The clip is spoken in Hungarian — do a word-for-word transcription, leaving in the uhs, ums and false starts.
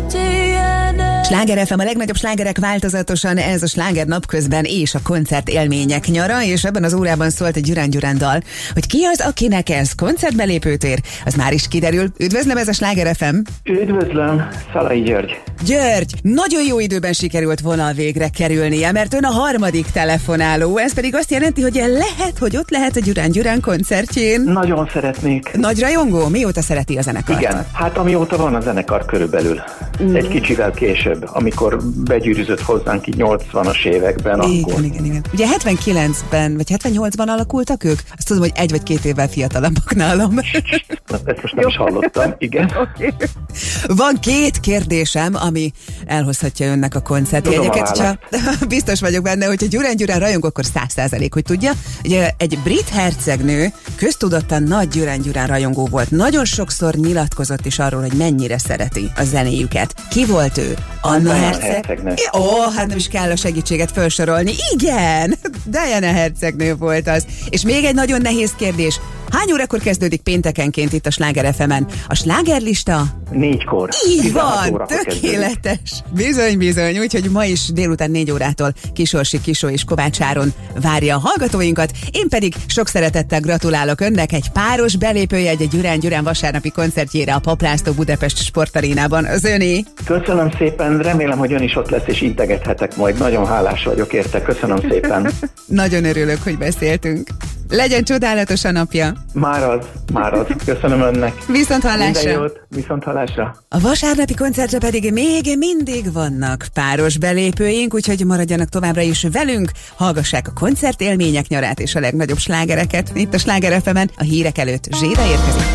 Sláger ef em, a legnagyobb slágerek változatosan, ez a sláger napközben és a koncert élmények nyara, és ebben az órában szólt egy Duran Duran dal, hogy ki az, akinek ez koncertbelépőtér, az már is kiderül. Üdvözlöm, ez a Sláger ef em. Üdvözlöm, Szalai György. György, nagyon jó időben sikerült vonal végre kerülnie, mert ön a harmadik telefonáló, ez pedig azt jelenti, hogy lehet, hogy ott lehet a Duran Duran koncertjén. Nagyon szeretnék. Nagy rajongó? Mióta szereti a zenekart? Igen, hát amióta van a zenekar körülbelül. Mm. Egy kicsivel később, amikor begyűrűzött hozzánk így nyolcvanas években. Igen, akkor. igen, igen. Ugye hetvenkilencben, vagy hetvennyolcban alakultak ők? Azt tudom, hogy egy vagy két évvel fiatalabbak nálam. Ezt most nem is hallottam, igen. Okay. Van két kérdésem, ami elhozhatja önnek a koncertjegyeket. Csak biztos vagyok benne, hogy ha Duran Duran rajong, akkor száz százalék, hogy tudja. Ugye egy brit hercegnő köztudottan nagy Duran Duran rajongó volt. Nagyon sokszor nyilatkozott is arról, hogy mennyire szereti a zenéjüket. Ki volt ő? Anna hercegnő. Ó, oh, hát nem is kell a segítséget felsorolni. Igen, Diana hercegnő volt az. És még egy nagyon nehéz kérdés. Hány órakor kezdődik péntekenként itt a Sláger ef emen? A slágerlista? Négykor. Így van, tökéletes. Bizony, bizony, úgyhogy ma is délután négy órától Kisorsi Kisó és Kovács Áron várja a hallgatóinkat. Én pedig sok szeretettel gratulálok önnek egy páros belépőjegy egy Duran Duran vasárnapi koncertjére a Paplászló Budapest Sportarénában. Az öné. Köszönöm szépen, remélem, hogy ön is ott lesz és integethetek majd. Nagyon hálás vagyok érte, köszönöm szépen. Nagyon örülök, hogy beszéltünk. Legyen csodálatos a napja. Már az, már az. Köszönöm önnek. Viszont hallásra. Minden jót, viszont hallásra. A vasárnapi koncertre pedig még mindig vannak páros belépőink, úgyhogy maradjanak továbbra is velünk, hallgassák a koncertélmények nyarát és a legnagyobb slágereket. Itt a Sláger ef emen a hírek előtt Zséda érkezik.